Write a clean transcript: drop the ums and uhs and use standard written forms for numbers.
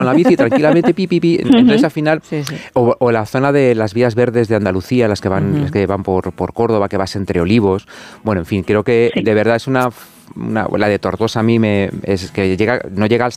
con la bici tranquilamente, entonces al final, o la zona de las vías verdes de Andalucía, las que van por Córdoba, que vas entre olivos, bueno, en fin, creo que de verdad es la de Tortosa a mí es que no llega